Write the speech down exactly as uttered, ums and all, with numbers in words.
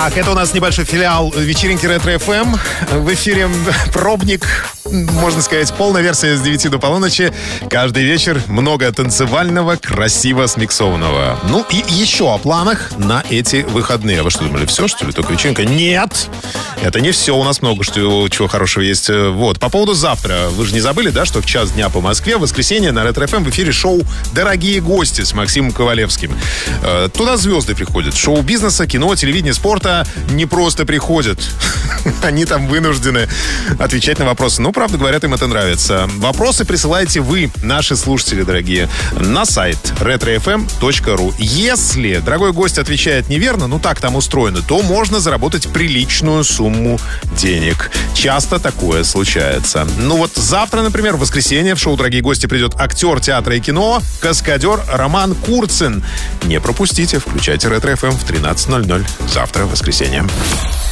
Так, это у нас небольшой филиал вечеринки Ретро эф эм. В эфире пробник, можно сказать, полная версия с девяти до полуночи. Каждый вечер много танцевального, красиво смиксованного. Ну и еще о планах на эти выходные. Вы что, думали, все, что ли? Только вечеринка? Нет! Это не все. У нас много что, чего хорошего есть. Вот. По поводу завтра. Вы же не забыли, да, что в час дня по Москве в воскресенье на Ретро эф эм в эфире шоу «Дорогие гости» с Максимом Ковалевским. Туда звезды приходят. Шоу бизнеса, кино, телевидения, спорта не просто приходят. Они там вынуждены отвечать на вопросы. Ну, правда, говорят, им это нравится. Вопросы присылайте вы, наши слушатели дорогие, на сайт ретро эф эм точка ру. Если дорогой гость отвечает неверно, ну так там устроено, то можно заработать приличную сумму денег. Часто такое случается. Ну вот завтра, например, в воскресенье в шоу «Дорогие гости» придет актер театра и кино, каскадер Роман Курцин. Не пропустите, включайте Ретро эф эм в тринадцать ноль ноль. Завтра, в воскресенье.